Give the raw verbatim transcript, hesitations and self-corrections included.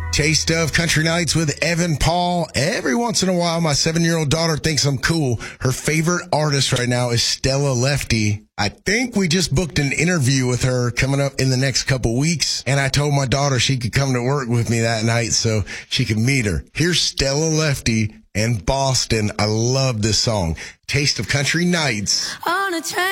Taste of Country Nights with Evan Paul. Every once in a while, my seven-year-old daughter thinks I'm cool. Her favorite artist right now is Stella Lefty. I think we just booked an interview with her coming up in the next couple weeks, and I told my daughter she could come to work with me that night so she could meet her. Here's Stella Lefty and Boston. I love this song. Taste of Country Nights. On a train.